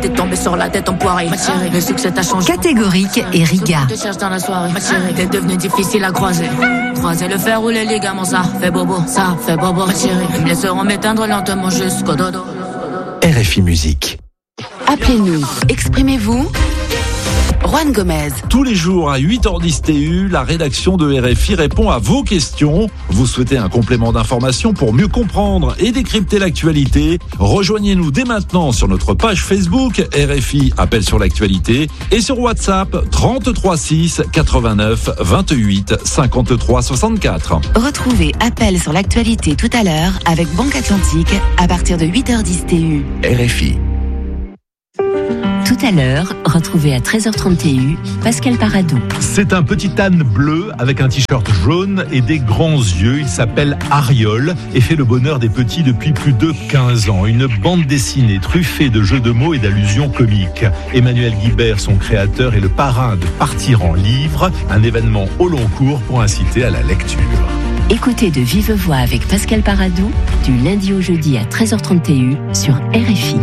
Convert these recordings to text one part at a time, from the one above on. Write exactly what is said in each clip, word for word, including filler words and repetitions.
T'es tombé sur la tête en poirée. Le succès t'a changé. Catégorique et Riga. Te cherche dans la soirée. T'es devenu difficile à croiser. Croiser le fer ou les ligaments, ça fait bobo, ça fait bobo. Ils me laisseront m'éteindre lentement jusqu'au dodo. R F I Musique. Appelez-nous, exprimez-vous. Juan Gomez. Tous les jours à huit heures dix T U, la rédaction de R F I répond à vos questions. Vous souhaitez un complément d'information pour mieux comprendre et décrypter l'actualité? Rejoignez-nous dès maintenant sur notre page Facebook R F I Appel sur l'actualité et sur WhatsApp trente-trois six quatre-vingt-neuf vingt-huit cinquante-trois soixante-quatre. Retrouvez Appel sur l'actualité tout à l'heure avec Banque Atlantique à partir de huit heures dix T U. R F I. Tout à l'heure, retrouvez à treize heures trente T U Pascal Paradou. C'est un petit âne bleu avec un t-shirt jaune et des grands yeux. Il s'appelle Ariol et fait le bonheur des petits depuis plus de quinze ans. Une bande dessinée truffée de jeux de mots et d'allusions comiques. Emmanuel Guibert, son créateur, est le parrain de Partir en livre, un événement au long cours pour inciter à la lecture. Écoutez de vive voix avec Pascal Paradou du lundi au jeudi à treize heures trente T U sur R F I.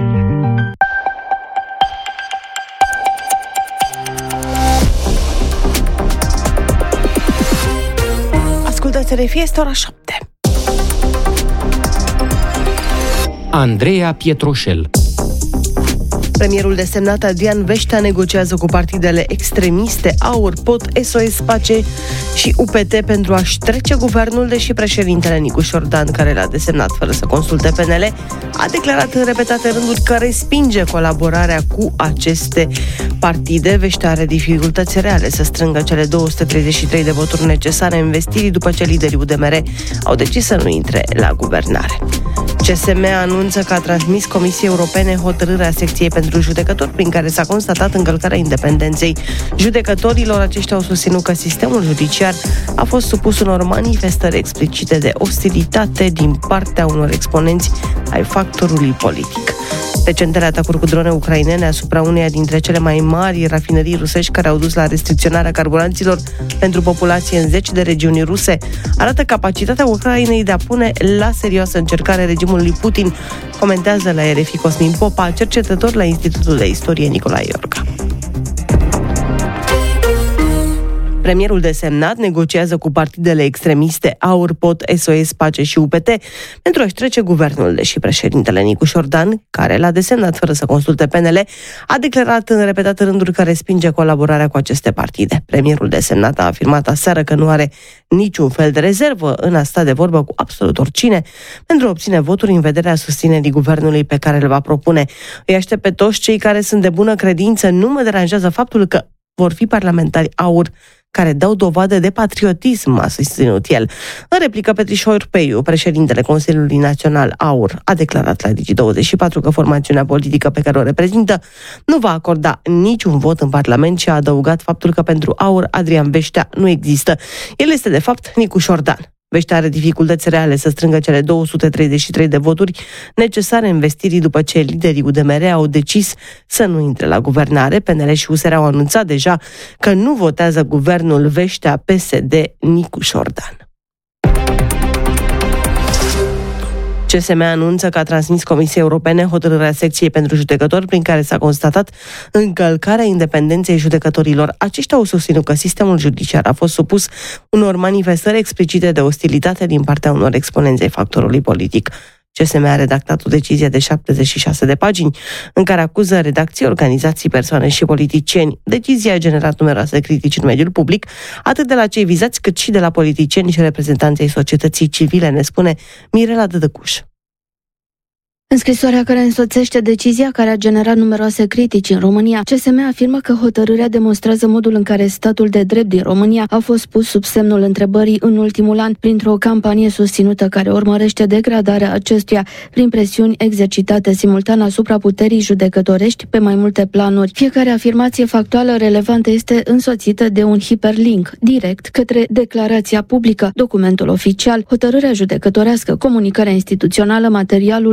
Ascultați R F I, este ora șapte. Andreea Pietroșel. Premierul desemnat Adrian Veștea negociază cu partidele extremiste AUR, P O T, S O S, PACE și U P T pentru a-și trece guvernul, deși președintele Nicu Șordan, care l-a desemnat fără să consulte P N L, a declarat în repetate rânduri că respinge colaborarea cu aceste partide. Veștea are dificultăți reale să strângă cele două sute treizeci și trei de voturi necesare investirii după ce liderii U D M R au decis să nu intre la guvernare. C S M anunță că a transmis Comisiei Europene hotărârea secției pentru judecători prin care s-a constatat încălcarea independenței judecătorilor. Aceștia au susținut că sistemul judiciar a fost supus unor manifestări explicite de ostilitate din partea unor exponenți ai factorului politic. Recentele atacuri cu drone ucrainene asupra uneia dintre cele mai mari rafinării rusești, care au dus la restricționarea carburanților pentru populație în zeci de regiuni ruse, arată capacitatea Ucrainei de a pune la serioasă încercare regimul lui Putin, comentează la R F I Cosmin Popa, cercetător la Institutul de Istorie Nicolae Iorga. Premierul desemnat negociază cu partidele extremiste AUR, P O T, S O S, PACE și U P T pentru a-și trece guvernul, deși președintele Nicu Șordan, care l-a desemnat fără să consulte P N L, a declarat în repetate rânduri că respinge colaborarea cu aceste partide. Premierul desemnat a afirmat aseară că nu are niciun fel de rezervă în a sta de vorbă cu absolut oricine pentru a obține voturi în vederea susținerii guvernului pe care îl va propune. Îi aștept pe toți cei care sunt de bună credință. Nu mă deranjează faptul că vor fi parlamentari AUR care dau dovadă de patriotism, a susținut el. În replică, Petrișor Peiu, președintele Consiliului Național AUR, a declarat la Digi douăzeci și patru că formațiunea politică pe care o reprezintă nu va acorda niciun vot în Parlament și a adăugat faptul că pentru AUR Adrian Veștea nu există. El este, de fapt, Nicu Șordan. Veștea are dificultăți reale să strângă cele două sute treizeci și trei de voturi necesare investirii după ce liderii U D M R au decis să nu intre la guvernare. P N L și U S R au anunțat deja că nu votează guvernul Veștea P S D Nicu Șordan. C S M anunță că a transmis Comisiei Europene hotărârea secției pentru judecători prin care s-a constatat încălcarea independenței judecătorilor. Aceștia au susținut că sistemul judiciar a fost supus unor manifestări explicite de ostilitate din partea unor exponenți ai factorului politic. C S M a redactat o decizie de șaptezeci și șase de pagini în care acuză redacții, organizații, persoane și politicieni. Decizia a generat numeroase critici în mediul public, atât de la cei vizați cât și de la politicieni și reprezentanții ai societății civile, ne spune Mirela Dădăcuș. În scrisoarea care însoțește decizia, care a generat numeroase critici în România, C S M afirmă că hotărârea demonstrează modul în care statul de drept din România a fost pus sub semnul întrebării în ultimul an printr-o campanie susținută care urmărește degradarea acestuia prin presiuni exercitate simultan asupra puterii judecătorești pe mai multe planuri. Fiecare afirmație factuală relevantă este însoțită de un hiperlink direct către declarația publică, documentul oficial, hotărârea judecătorească, comunicarea instituțională, materialul de presă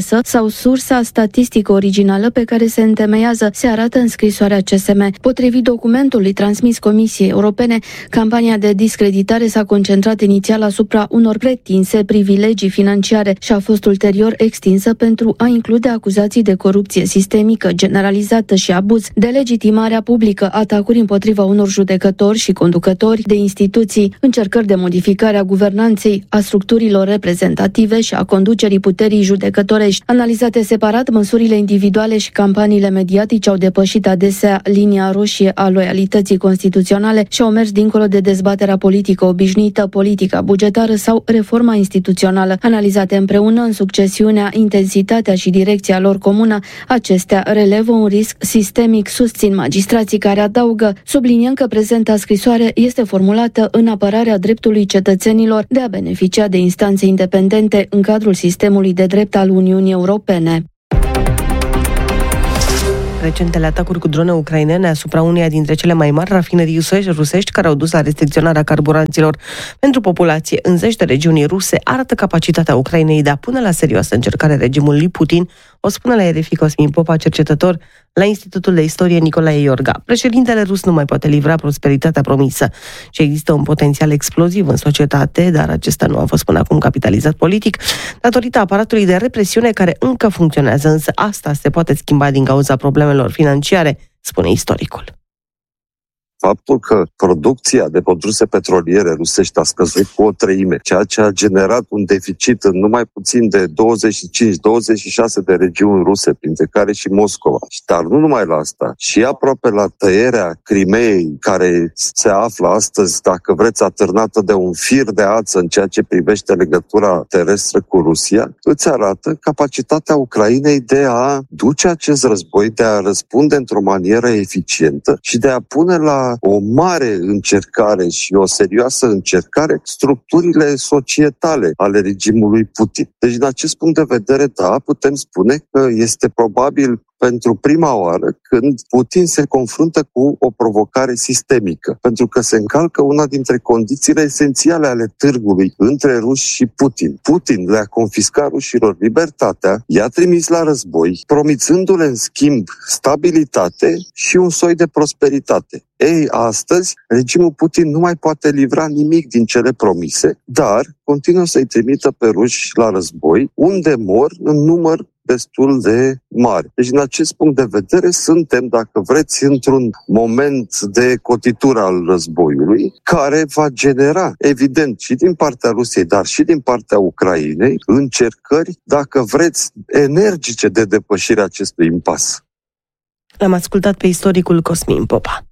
presă sau sursa statistică originală pe care se întemeiază, se arată în scrisoarea C S M. Potrivit documentului transmis Comisiei Europene, campania de discreditare s-a concentrat inițial asupra unor pretinse privilegii financiare și a fost ulterior extinsă pentru a include acuzații de corupție sistemică generalizată și abuz, delegitimarea publică, atacuri împotriva unor judecători și conducători de instituții, încercări de modificare a guvernanței, a structurilor reprezentative și a conducerii puterii judecătorești. Analizate separat, măsurile individuale și campaniile mediatice au depășit adesea linia roșie a loialității constituționale și au mers dincolo de dezbaterea politică obișnuită, politica bugetară sau reforma instituțională. Analizate împreună în succesiunea, intensitatea și direcția lor comună, acestea relevă un risc sistemic, susțin magistrații care adaugă, subliniem că prezenta scrisoare este formulată în apărarea dreptului cetățenilor de a beneficia de instanțe independente în cadrul sistemului de drept al Uniunii Europene. Recentele atacuri cu drone ucrainene asupra uneia dintre cele mai mari rafinerii rusești care au dus la restricționarea carburanților pentru populație în zeci de regiuni ruse arată capacitatea Ucrainei de a pune la serioasă încercare regimul lui Putin, o spune la R F I Cosmin Popa, cercetător la Institutul de Istorie Nicolae Iorga. Președintele rus nu mai poate livra prosperitatea promisă și există un potențial exploziv în societate, dar acesta nu a fost până acum capitalizat politic datorită aparatului de represiune care încă funcționează, însă asta se poate schimba din cauza problemelor financiare, spune istoricul. Faptul că producția de produse petroliere rusești a scăzut cu o treime, ceea ce a generat un deficit în numai puțin de douăzeci și cinci douăzeci și șase de regiuni ruse, printre care și Moscova. Dar nu numai la asta, și aproape la tăierea Crimeei, care se află astăzi, dacă vreți, atârnată de un fir de ață în ceea ce privește legătura terestră cu Rusia, îți arată capacitatea Ucrainei de a duce acest război, de a răspunde într-o manieră eficientă și de a pune la o mare încercare și o serioasă încercare structurile societale ale regimului Putin. Deci, din acest punct de vedere, da, putem spune că este probabil pentru prima oară când Putin se confruntă cu o provocare sistemică, pentru că se încalcă una dintre condițiile esențiale ale târgului între ruși și Putin. Putin le-a confiscat rușilor libertatea, i-a trimis la război, promițându-le în schimb stabilitate și un soi de prosperitate. Ei, astăzi, regimul Putin nu mai poate livra nimic din cele promise, dar continuă să-i trimită pe ruși la război, unde mor în număr destul de mare. Deci, din acest punct de vedere, suntem, dacă vreți, într-un moment de cotitură al războiului, care va genera, evident, și din partea Rusiei, dar și din partea Ucrainei, încercări, dacă vreți, energice de depășire a acestui impas. L-am ascultat pe istoricul Cosmin Popa.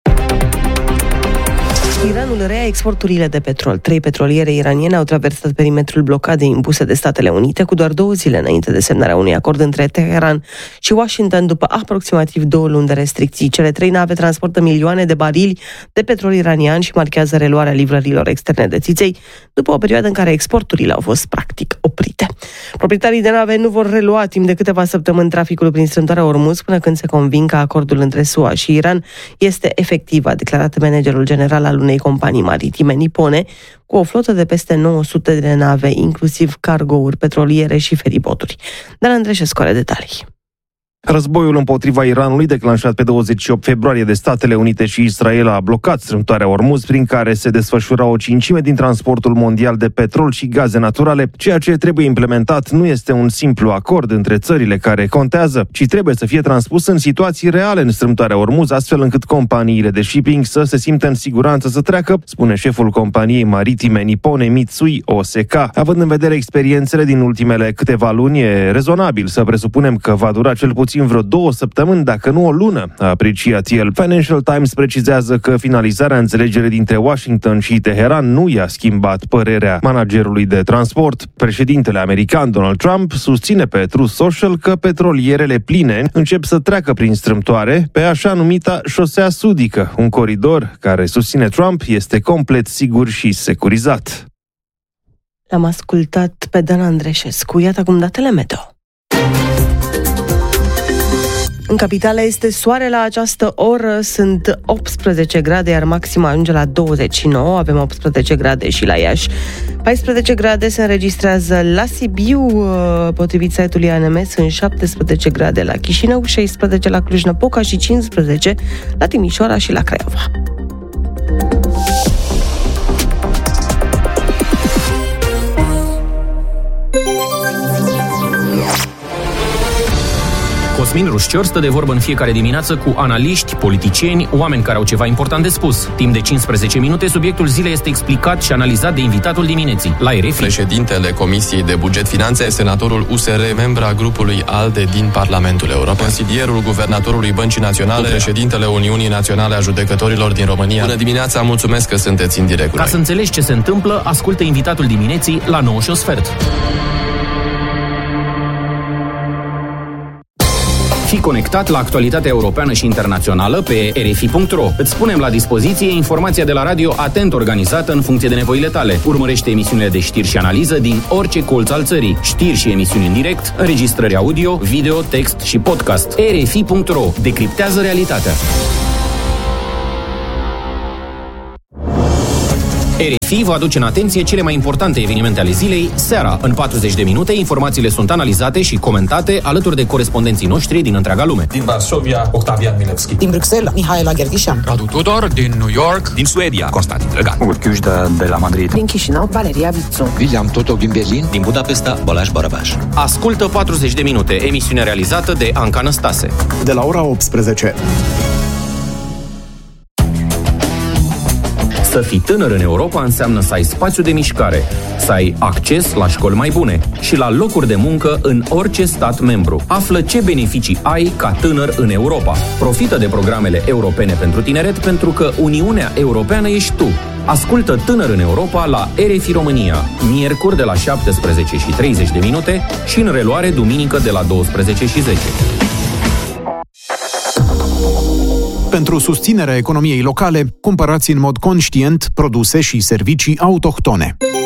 Iranul reia exporturile de petrol. Trei petroliere iraniene au traversat perimetrul blocadei impuse de Statele Unite cu doar două zile înainte de semnarea unui acord între Teheran și Washington după aproximativ două luni de restricții. Cele trei nave transportă milioane de barili de petrol iranian și marchează reluarea livrărilor externe de țiței după o perioadă în care exporturile au fost practic oprite. Proprietarii de nave nu vor relua timp de câteva săptămâni traficul prin strâmtoarea Ormuz până când se convin că acordul între S U A și Iran este efectiv, a declarat managerul general al unei companii maritime nipone cu o flotă de peste nouă sute de nave, inclusiv cargouri petroliere și feriboturi. Dar Andreșescu are detalii. Războiul împotriva Iranului, declanșat pe douăzeci și opt februarie de Statele Unite și Israel, a blocat strâmtoarea Ormuz, prin care se desfășura o cincime din transportul mondial de petrol și gaze naturale. Ceea ce trebuie implementat nu este un simplu acord între țările care contează, ci trebuie să fie transpus în situații reale în strâmtoarea Ormuz, astfel încât companiile de shipping să se simtă în siguranță să treacă, spune șeful companiei maritime nipone Mitsui O S K. Având în vedere experiențele din ultimele câteva luni, e rezonabil să presupunem că va dura cel puțin în vreo două săptămâni, dacă nu o lună, a apreciat el. Financial Times precizează că finalizarea înțelegerii dintre Washington și Teheran nu i-a schimbat părerea managerului de transport. Președintele american Donald Trump susține pe Truth Social că petrolierele pline încep să treacă prin strâmtoare pe așa numita șosea sudică, un coridor care, susține Trump, este complet sigur și securizat. L-am ascultat pe Dan Andreșescu. Iată acum datele meteo. În capitală este soare la această oră, sunt optsprezece grade, iar maxima ajunge la douăzeci și nouă, avem optsprezece grade și la Iași. paisprezece grade se înregistrează la Sibiu, potrivit site-ului A N M, sunt șaptesprezece grade la Chișinău, șaisprezece la Cluj-Napoca și cincisprezece la Timișoara și la Craiova. Cosmin Ruscior stă de vorbă în fiecare dimineață cu analiști, politicieni, oameni care au ceva important de spus. Timp de cincisprezece minute, subiectul zilei este explicat și analizat de invitatul dimineții, la R F I. Președintele Comisiei de Buget Finanțe, senatorul U S R, membra grupului ALDE din Parlamentul European, consilierul guvernatorului Băncii Naționale, președintele Uniunii Naționale a Judecătorilor din România. Bună dimineața, mulțumesc că sunteți în direct. Ca să înțelegi ce se întâmplă, ascultă invitatul dimineții la nouă și un sfert. Fii conectat la actualitatea europeană și internațională pe r f i punct r o. Îți spunem la dispoziție informația de la radio atent organizată în funcție de nevoile tale. Urmărește emisiunile de știri și analiză din orice colț al țării. Știri și emisiuni în direct, înregistrări audio, video, text și podcast. r f i punct r o. Decriptează realitatea. R F I vă aduce în atenție cele mai importante evenimente ale zilei, seara. În patruzeci de minute, informațiile sunt analizate și comentate alături de corespondenții noștri din întreaga lume. Din Varsovia, Octavian Milevski. Din Bruxelles, Mihaela Gherghișan. Radu Tudor, din New York. Din Suedia, Constantin Drăgan. Urchiușda de la Madrid. Din Chișinău, Valeria Vițu. William Totok din Berlin. Din Budapesta, Balázs Barabás. Ascultă patruzeci de minute, emisiune realizată de Anca Năstase. De la ora optsprezece. Să fii tânăr în Europa înseamnă să ai spațiu de mișcare, să ai acces la școli mai bune și la locuri de muncă în orice stat membru. Află ce beneficii ai ca tânăr în Europa. Profită de programele europene pentru tineret, pentru că Uniunea Europeană ești tu. Ascultă Tânăr în Europa la R F I România, miercuri de la șaptesprezece și treizeci de minute și în reluare duminică de la douăsprezece și zece. Pentru susținerea economiei locale, cumpărați în mod conștient produse și servicii autohtone.